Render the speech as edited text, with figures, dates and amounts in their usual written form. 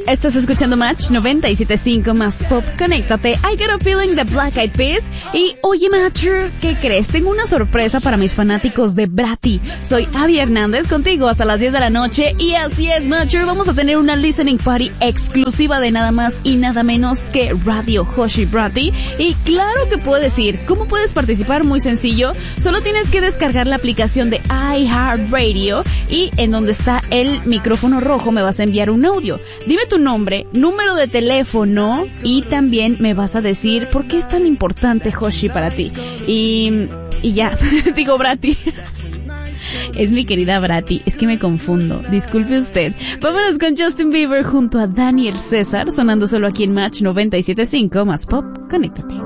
Estás escuchando Match 97.5 más Pop. Conéctate. I Got a Feeling de Black Eyed Peas. Y oye, Matcher, ¿qué crees? Tengo una sorpresa para mis fanáticos de Bratty. Soy Abby Hernández contigo hasta las 10 de la noche. Y así es, Matcher, vamos a tener una listening party exclusiva de nada más y nada menos que Radio Hoshi Bratty. Y claro que puedes ir. ¿Cómo puedes participar? Muy sencillo. Solo tienes que descargar la aplicación de iHeartRadio y en donde está el micrófono rojo me vas a enviar un audio. Dime tu nombre, número de teléfono y también me vas a decir por qué es tan importante Hoshi para ti. Y ya, digo Bratty. Es mi querida Bratty, es que me confundo, disculpe usted. Vámonos con Justin Bieber junto a Daniel César, sonando solo aquí en Match 97.5 más Pop. Conéctate.